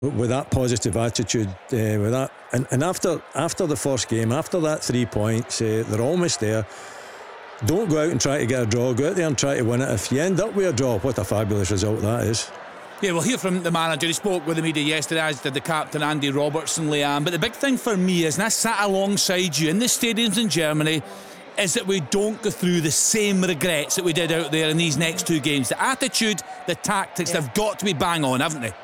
with that positive attitude, with that, and after the first game, after that 3 points, they're almost there. Don't go out and try to get a draw. Go out there and try to win it. If you end up with a draw, what a fabulous result that is. Yeah, we'll hear from the manager. He spoke with the media yesterday, as did the captain Andy Robertson, Leanne. But the big thing for me is, and I sat alongside you in the stadiums in Germany, is that we don't go through the same regrets that we did out there in these next 2 games. The attitude, the tactics, they've got to be bang on, haven't they?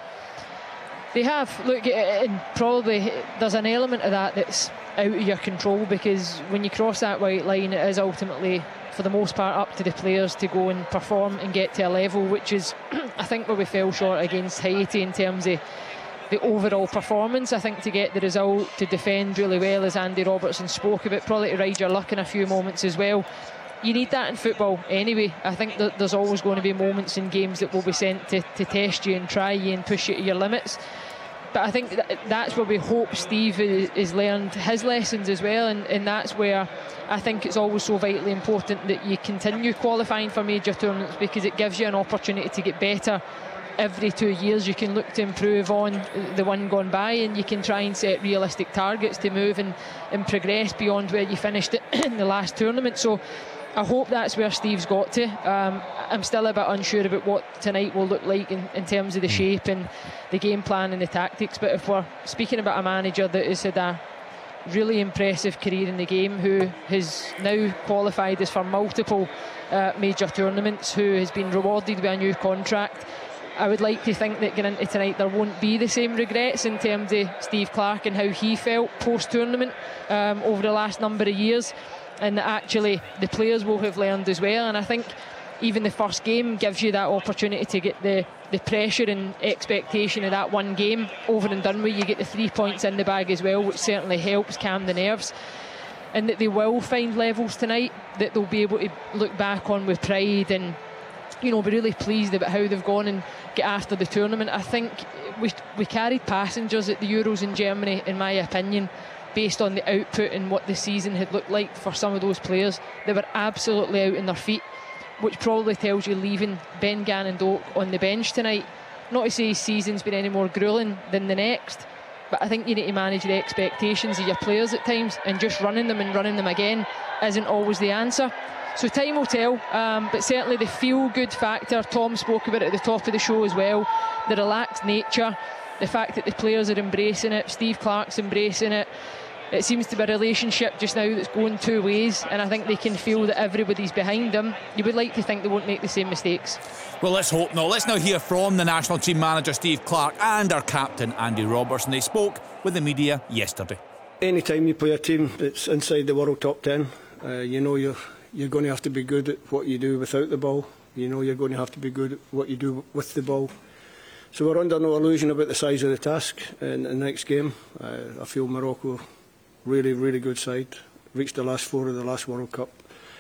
They have. Look, and probably there's an element of that that's out of your control, because when you cross that white line, it is ultimately, for the most part, up to the players to go and perform and get to a level which is, I think, where we fell short against Haiti in terms of the overall performance. I think to get the result, to defend really well, as Andy Robertson spoke about, probably to ride your luck in a few moments as well. You need that in football anyway. I think that there's always going to be moments in games that will be sent to test you and try you and push you to your limits. But I think that's where we hope Steve has learned his lessons as well, and that's where I think it's always so vitally important that you continue qualifying for major tournaments, because it gives you an opportunity to get better. Every 2 years you can look to improve on the one gone by, and you can try and set realistic targets to move and progress beyond where you finished in the last tournament. So I hope that's where Steve's got to. I'm still a bit unsure about what tonight will look like in terms of the shape and the game plan and the tactics. But if we're speaking about a manager that has had a really impressive career in the game, who has now qualified us for multiple major tournaments, who has been rewarded with a new contract, I would like to think that going into tonight there won't be the same regrets in terms of Steve Clarke and how he felt post-tournament over the last number of years, and that actually the players will have learned as well. And I think even the first game gives you that opportunity to get the pressure and expectation of that one game over and done with. You get the 3 points in the bag as well, which certainly helps calm the nerves, and that they will find levels tonight that they'll be able to look back on with pride and, you know, be really pleased about how they've gone and get after the tournament. I think we carried passengers at the Euros in Germany, in my opinion, based on the output and what the season had looked like for some of those players. They were absolutely out on their feet, which probably tells you leaving Ben Gannon-Doak on the bench tonight. Not to say his season's been any more gruelling than the next, but I think you need to manage the expectations of your players at times, and just running them and running them again isn't always the answer. So time will tell, but certainly the feel-good factor, Tom spoke about it at the top of the show as well, the relaxed nature, the fact that the players are embracing it, Steve Clarke's embracing it. It seems to be a relationship just now that's going 2 ways, and I think they can feel that everybody's behind them. You would like to think they won't make the same mistakes. Well, let's hope not. Let's now hear from the national team manager Steve Clarke and our captain Andy Robertson. They spoke with the media yesterday. Anytime you play a team that's inside the world top 10, you know you're going to have to be good at what you do without the ball. You know you're going to have to be good at what you do with the ball. So we're under no illusion about the size of the task in the next game. I feel Morocco really, really good side. Reached the last 4 of the last World Cup.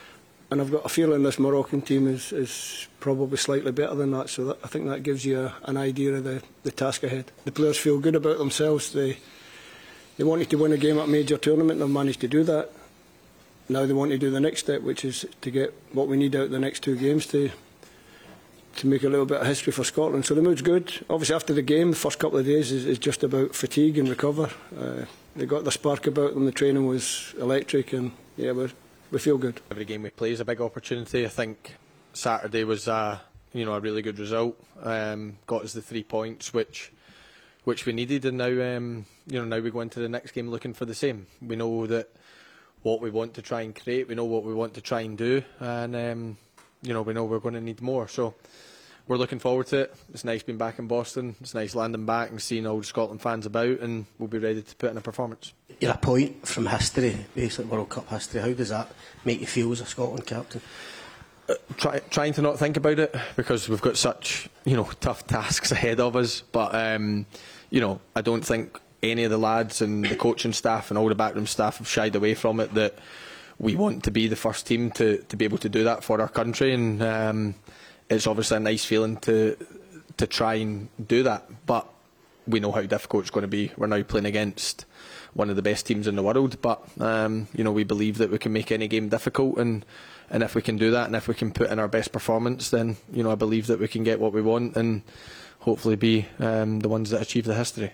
And I've got a feeling this Moroccan team is probably slightly better than that. So I think that gives you an idea of the task ahead. The players feel good about themselves. They wanted to win a game at a major tournament, and they've managed to do that. Now they want to do the next step, which is to get what we need out of the next 2 games to make a little bit of history for Scotland. So the mood's good. Obviously after the game, the first couple of days is just about fatigue and recover. They got the spark about them. The training was electric, and yeah, we feel good. Every game we play is a big opportunity. I think Saturday was a really good result. Got us the 3 points, which we needed, and now we go into the next game looking for the same. We know that what we want to try and create, we know what we want to try and do, and we know we're going to need more. So we're looking forward to it. It's nice being back in Boston. It's nice landing back and seeing all the Scotland fans about, and we'll be ready to put in a performance. You're a point from history, basically World Cup history. How does that make you feel as a Scotland captain? Trying to not think about it, because we've got such tough tasks ahead of us. But I don't think any of the lads and the coaching staff and all the backroom staff have shied away from it, that we want to be the first team to be able to do that for our country, and it's obviously a nice feeling to try and do that, but we know how difficult it's going to be. We're now playing against one of the best teams in the world, but we believe that we can make any game difficult, and if we can do that, and if we can put in our best performance, then I believe that we can get what we want and hopefully be the ones that achieve the history.